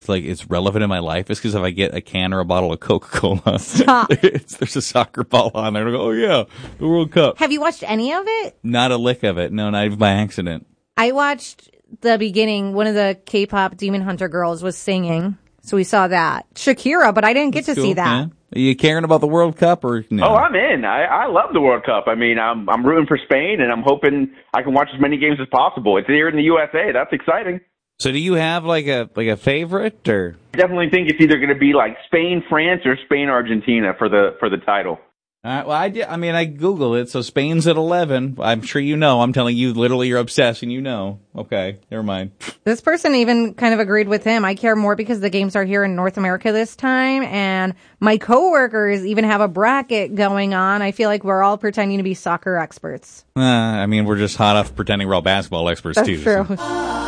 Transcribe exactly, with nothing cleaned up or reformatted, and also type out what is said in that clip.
it's like it's relevant in my life is because if I get a can or a bottle of Coca-Cola, Stop. it's, there's a soccer ball on there. And I go, oh yeah, the World Cup. Have you watched any of it? Not a lick of it. No, not even by accident. I watched the beginning. One of the K-pop Demon Hunter girls was singing, so we saw that. Shakira, but I didn't get That's to cool. see that. Yeah. Are you caring about the World Cup or no? Oh, I'm in. I, I love the World Cup. I mean, I'm I'm rooting for Spain, and I'm hoping I can watch as many games as possible. It's here in the U S A. That's exciting. So do you have like a like a favorite or? I definitely think it's either going to be like Spain, France, or Spain, Argentina for the for the title. All right, well, I, did, I mean, I Google it, so Spain's at eleven. I'm sure you know. I'm telling you, literally, you're obsessed, and you know. Okay, never mind. This person even kind of agreed with him. I care more because the games are here in North America this time, and my coworkers even have a bracket going on. I feel like we're all pretending to be soccer experts. Uh, I mean, we're just hot off pretending we're all basketball experts, That's too. true. So.